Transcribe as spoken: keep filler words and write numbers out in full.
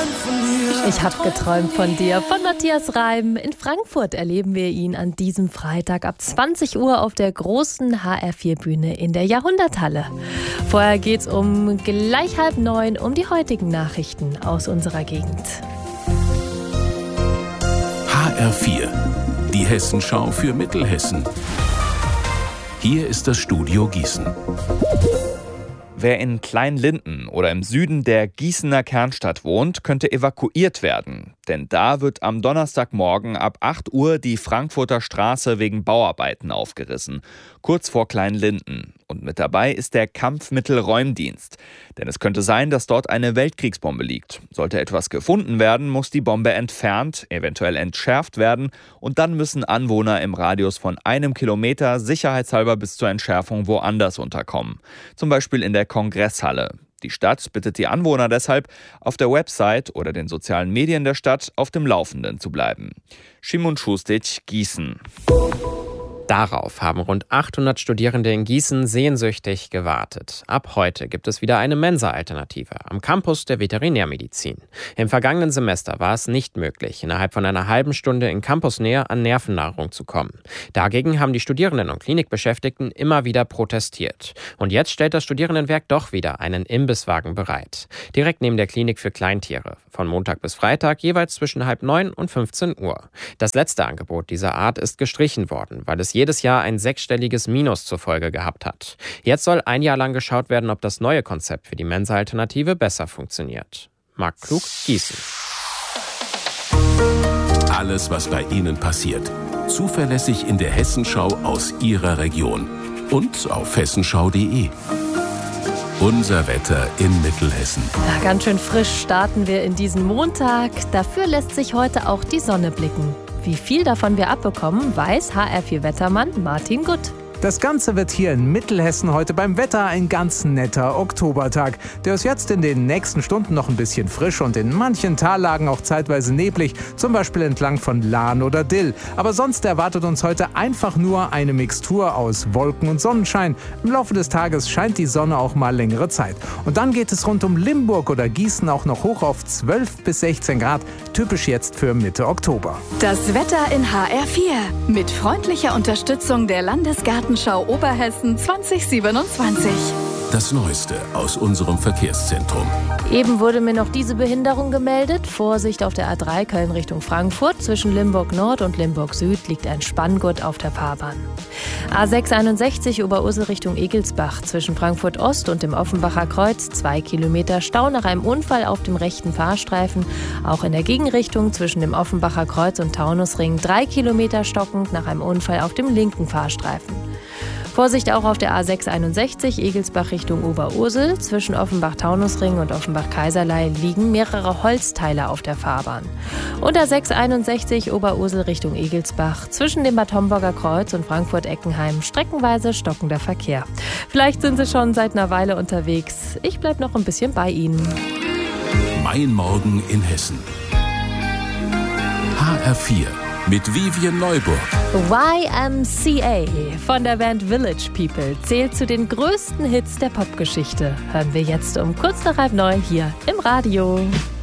Ich hab geträumt von dir, von Matthias Reim. In Frankfurt erleben wir ihn an diesem Freitag ab zwanzig Uhr auf der großen H R vier Bühne in der Jahrhunderthalle. Vorher geht's um gleich halb neun um die heutigen Nachrichten aus unserer Gegend. H R vier, die Hessenschau für Mittelhessen. Hier ist das Studio Gießen. Wer in Kleinlinden oder im Süden der Gießener Kernstadt wohnt, könnte evakuiert werden. Denn da wird am Donnerstagmorgen ab acht Uhr die Frankfurter Straße wegen Bauarbeiten aufgerissen. Kurz vor Kleinlinden. Und mit dabei ist der Kampfmittelräumdienst. Denn es könnte sein, dass dort eine Weltkriegsbombe liegt. Sollte etwas gefunden werden, muss die Bombe entfernt, eventuell entschärft werden. Und dann müssen Anwohner im Radius von einem Kilometer sicherheitshalber bis zur Entschärfung woanders unterkommen. Zum Beispiel in der Kongresshalle. Die Stadt bittet die Anwohner deshalb, auf der Website oder den sozialen Medien der Stadt auf dem Laufenden zu bleiben. Szymon Schustic, Gießen. Darauf haben rund achthundert Studierende in Gießen sehnsüchtig gewartet. Ab heute gibt es wieder eine Mensa-Alternative am Campus der Veterinärmedizin. Im vergangenen Semester war es nicht möglich, innerhalb von einer halben Stunde in Campusnähe an Nervennahrung zu kommen. Dagegen haben die Studierenden und Klinikbeschäftigten immer wieder protestiert. Und jetzt stellt das Studierendenwerk doch wieder einen Imbisswagen bereit. Direkt neben der Klinik für Kleintiere. Von Montag bis Freitag jeweils zwischen halb neun und fünfzehn Uhr. Das letzte Angebot dieser Art ist gestrichen worden, weil es jedes Jahr ein sechsstelliges Minus zur Folge gehabt hat. Jetzt soll ein Jahr lang geschaut werden, ob das neue Konzept für die Mensa-Alternative besser funktioniert. Marc Klug, Gießen. Alles, was bei Ihnen passiert. Zuverlässig in der Hessenschau aus Ihrer Region. Und auf hessenschau punkt de. Unser Wetter in Mittelhessen. Ja, ganz schön frisch starten wir in diesen Montag. Dafür lässt sich heute auch die Sonne blicken. Wie viel davon wir abbekommen, weiß H R vier Wettermann Martin Gutt. Das Ganze wird hier in Mittelhessen heute beim Wetter ein ganz netter Oktobertag. Der ist jetzt in den nächsten Stunden noch ein bisschen frisch und in manchen Tallagen auch zeitweise neblig, zum Beispiel entlang von Lahn oder Dill. Aber sonst erwartet uns heute einfach nur eine Mixtur aus Wolken und Sonnenschein. Im Laufe des Tages scheint die Sonne auch mal längere Zeit. Und dann geht es rund um Limburg oder Gießen auch noch hoch auf zwölf bis sechzehn Grad, typisch jetzt für Mitte Oktober. Das Wetter in H R vier mit freundlicher Unterstützung der Landesgartenschau Oberhessen zwanzig siebenundzwanzig. Das Neueste aus unserem Verkehrszentrum. Eben wurde mir noch diese Behinderung gemeldet. Vorsicht auf der A drei Köln Richtung Frankfurt. Zwischen Limburg Nord und Limburg Süd liegt ein Spanngurt auf der Fahrbahn. A sechs einundsechzig Oberursel Richtung Egelsbach. Zwischen Frankfurt Ost und dem Offenbacher Kreuz zwei Kilometer Stau nach einem Unfall auf dem rechten Fahrstreifen. Auch in der Gegenrichtung zwischen dem Offenbacher Kreuz und Taunusring drei Kilometer stockend nach einem Unfall auf dem linken Fahrstreifen. Vorsicht auch auf der A sechs einundsechzig Egelsbach Richtung Oberursel. Zwischen Offenbach-Taunusring und Offenbach-Kaiserlei liegen mehrere Holzteile auf der Fahrbahn. Und A sechs einundsechzig Oberursel Richtung Egelsbach. Zwischen dem Bad Homburger Kreuz und Frankfurt-Eckenheim streckenweise stockender Verkehr. Vielleicht sind Sie schon seit einer Weile unterwegs. Ich bleibe noch ein bisschen bei Ihnen. Mein Morgen in Hessen. H R vier. Mit Vivian Neuburg. Y M C A von der Band Village People zählt zu den größten Hits der Popgeschichte. Hören wir jetzt um kurz nach halb neun hier im Radio.